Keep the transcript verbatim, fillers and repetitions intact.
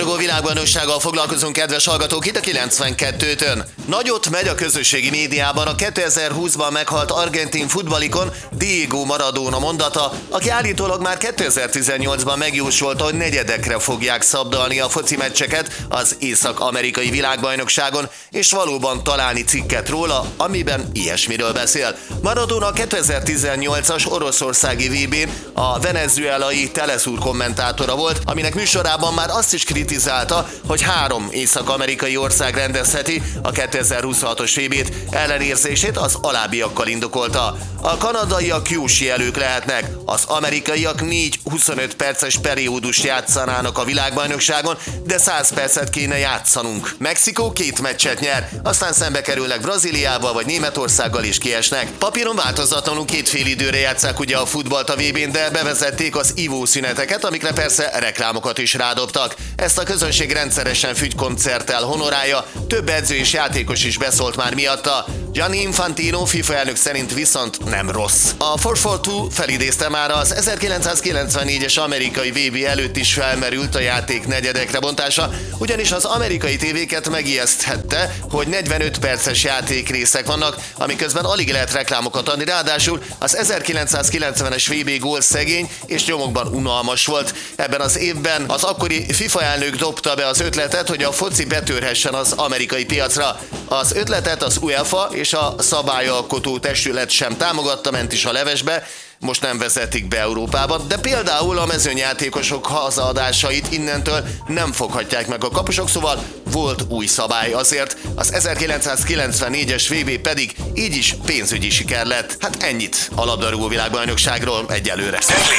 Labdarúgó világbajnoksággal foglalkozunk, kedves hallgatók, itt a kilencvenkettőtön. Nagyot megy a közösségi médiában a kétezer-húszban meghalt argentin futballikon Diego Maradona mondata, aki állítólag már kétezer-tizennyolcban megjósolta, hogy negyedekre fogják szabdalni a foci meccseket az észak-amerikai világbajnokságon, és valóban találni cikket róla, amiben ilyesmiről beszél. Maradona a kétezer-tizennyolcas oroszországi vé bén a venezuelai Telesur kommentátora volt, aminek műsorában már azt is kritizálta, hogy három észak-amerikai ország rendezheti a kétezer-huszonhatos vé bét, ellenérzését az alábbiakkal indokolta. A kanadaiak jósi elők lehetnek, az amerikaiak négy huszonöt perces periódust játszanának a világbajnokságon, de száz percet kéne játszanunk. Mexikó két meccset nyer, aztán szembe kerülnek Brazíliával vagy Németországgal is kiesnek. Papíron változatlanul két fél időre játsszák ugye a futballt a vé bén, de bevezették az ivószüneteket, amikre persze reklámokat is rádobtak. Ezt a közönség rendszeresen fügykoncerttel honorálja, több edző és játékos is beszólt már miatta. Gianni Infantino FIFA elnök szerint viszont nem rossz. A négy négy-kettő felidézte már az ezerkilencszázkilencvennégyes amerikai vé bé előtt is felmerült a játék negyedekre bontása, ugyanis az amerikai tévéket megijeszthette, hogy negyvenöt perces játékrészek vannak, amiközben alig lehet reklámokat adni, ráadásul az ezerkilencszázkilencvenes vé bé gól szegény és nyomokban unalmas volt. Ebben az évben az akkori FIFA elnök dobta be az ötletet, hogy a foci betörhessen az amerikai piacra. Az ötletet az UEFA és a szabályalkotó testület sem támogatta, ment is a levesbe, most nem vezetik be Európába, de például a mezőnyjátékosok hazaadásait innentől nem foghatják meg a kapusok, szóval volt új szabály, azért az ezerkilencszázkilencvennégyes vé bé pedig így is pénzügyi siker lett. Hát ennyit a labdarúgó világbajnokságról egyelőre.